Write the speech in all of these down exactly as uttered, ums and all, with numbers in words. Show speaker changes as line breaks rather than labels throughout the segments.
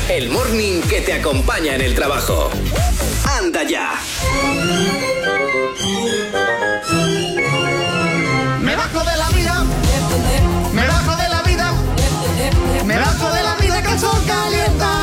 el morning que te acompaña en el trabajo. ¡Anda ya!
Me bajo de la vida, me bajo de la vida, me bajo de la vida que el sol calienta.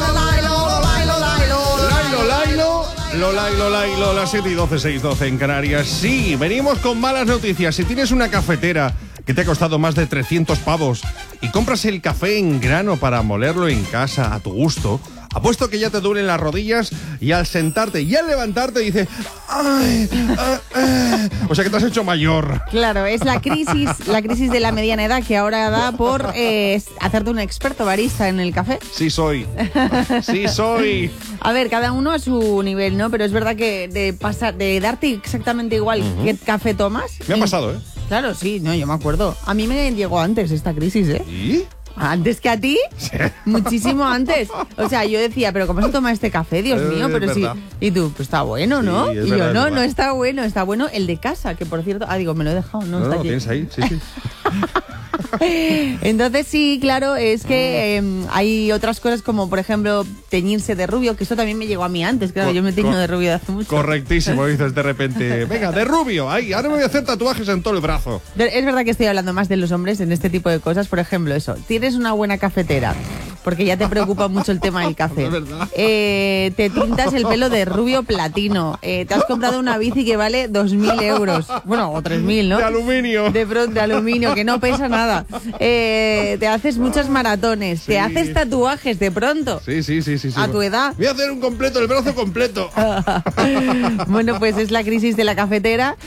Lailo, Lailo, Lailo, las siete y doce, seis y doce en Canarias. Sí, venimos con malas noticias. Si tienes una cafetera que te ha costado más de trescientos pavos y compras el café en grano para molerlo en casa a tu gusto, apuesto que ya te duelen las rodillas y al sentarte y al levantarte dices ¡ay! Ah, ah. O sea que te has hecho mayor.
Claro, es la crisis, la crisis de la mediana edad que ahora da por eh, hacerte un experto barista en el café.
Sí soy, sí soy.
A ver, cada uno a su nivel, ¿no? Pero es verdad que de pasar, de darte exactamente igual uh-huh. qué café tomas.
Me ha pasado, ¿eh?
Claro, sí, no, yo me acuerdo. A mí me llegó antes esta crisis, ¿eh?
¿Y?
¿Antes que a ti?
Sí.
Muchísimo antes. O sea, yo decía, pero ¿cómo se toma este café? Dios mío, pero sí. Y tú, pues está bueno, ¿no?
Sí,
y
verdad,
yo, no,
no
está bueno, está bueno el de casa, que por cierto, ah, digo, me lo he dejado, no,
No,
está
no,
aquí.
tienes ahí, sí, sí.
Entonces sí, claro, es que eh, hay otras cosas como, por ejemplo, teñirse de rubio, que eso también me llegó a mí antes, claro,
Co-
yo me teño
co-
de rubio de hace mucho.
Correctísimo, dices de repente, venga, de rubio, ahí, ahora me voy a hacer tatuajes en todo el brazo.
Es verdad que estoy hablando más de los hombres en este tipo de cosas, por ejemplo, eso, tienes una buena cafetera, porque ya te preocupa mucho el tema del café.
Es verdad.
Eh, te tintas el pelo de rubio platino, eh, te has comprado una bici que vale dos mil euros, bueno, o tres mil, ¿no?
De aluminio.
De pronto, de aluminio, que no pesa nada. Eh, te haces muchas maratones,
Sí.
te haces tatuajes de pronto.
Sí, sí, sí, sí, sí.
A tu edad.
Voy a hacer un completo, el brazo completo.
Bueno, pues es la crisis de la cafetera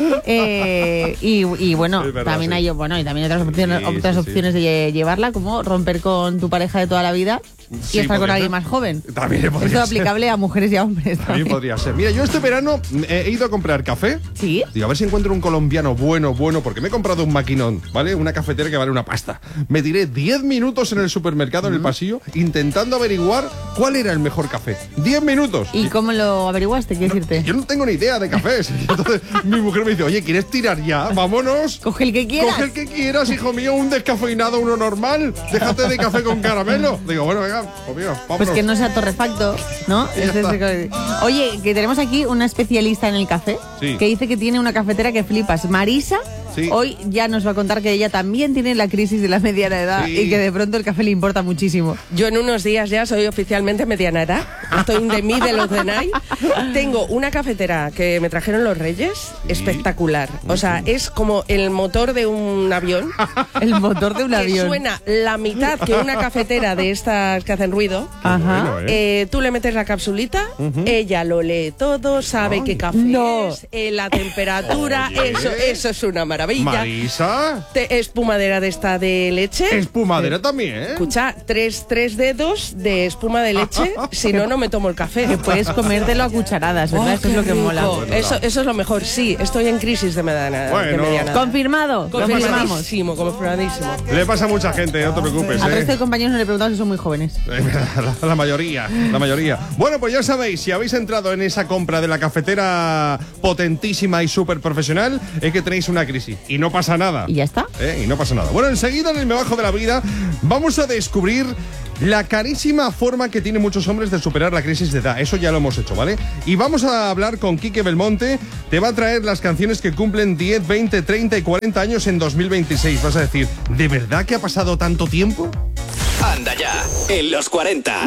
eh, y, y bueno,
Es verdad,
también
sí.
hay bueno y también hay otras opciones,
Sí,
otras
sí,
opciones
sí.
de llevarla, como romper con tu pareja de toda la vida
Sí,
y estar con
podría
alguien
ser.
más joven.
También podría
Esto es
ser.
aplicable a mujeres y a hombres.
También
También.
podría ser. Mira, yo este verano he ido a comprar café.
Sí.
Digo, a ver si encuentro un colombiano bueno, bueno, porque me he comprado un maquinón, ¿vale? Una cafetera que vale una pasta. Me tiré diez minutos en el supermercado, en el pasillo, intentando averiguar cuál era el mejor café. diez minutos.
¿Y cómo lo averiguaste? Quiero decirte.
Yo no tengo ni idea de cafés. Entonces mi mujer me dice, oye, ¿quieres tirar ya? Vámonos.
Coge el que quieras.
Coge el que quieras, hijo mío, un descafeinado, uno normal. Déjate de café con caramelo. Digo, bueno, venga, hijo mío, vámonos.
Pues que no sea torrefacto, ¿no?
Ya
Ese es
está.
el- Oye, que tenemos aquí una especialista en el café
Sí.
que dice que tiene una cafetera que flipas. Marisa,
Sí.
hoy ya nos va a contar que ella también tiene la crisis de la mediana edad
Sí.
y que de pronto el café le importa muchísimo.
Yo en unos días ya soy oficialmente mediana edad. Estoy un de mí de los de Nike. Tengo una cafetera que me trajeron los Reyes, espectacular. O sea, es como el motor de un avión.
El motor de un
Que
avión.
suena la mitad que una cafetera de estas que hacen ruido.
Ajá.
Bueno, ¿eh?
Eh, tú le metes la capsulita, ella lo lee todo, sabe qué café
No.
es, eh, la temperatura,
Oye.
eso, eso es una maravilla.
Marisa,
Te- espumadera de esta de leche.
espumadera también, ¿eh?
Escucha, tres, tres dedos de espuma de leche, si no, no me tomo el café.
Que puedes comértelo a cucharadas, ¿verdad?
Oh,
Eso es
qué
lo que
rico.
mola.
Eso, eso es lo mejor, sí, estoy en crisis de mediana, de
Bueno.
mediana edad.
Confirmado. Confirmamos.
Confirmadísimo, confirmadísimo.
Le pasa a mucha gente, no te preocupes,
Al
¿eh?
resto de compañeros no le preguntamos si son muy jóvenes.
La, la mayoría, la mayoría. Bueno, pues ya sabéis, si habéis entrado en esa compra de la cafetera potentísima y súper profesional, es que tenéis una crisis. Y no pasa nada.
Y ya está.
¿Eh? Y no pasa nada. Bueno, enseguida en el Me Bajo de la Vida vamos a descubrir la carísima forma que tienen muchos hombres de superar la crisis de edad. Eso ya lo hemos hecho, ¿vale? Y vamos a hablar con Quique Belmonte. Te va a traer las canciones que cumplen diez, veinte, treinta y cuarenta años en dos mil veintiséis. Vas a decir, ¿de verdad que ha pasado tanto tiempo?
Anda ya, en los cuarenta.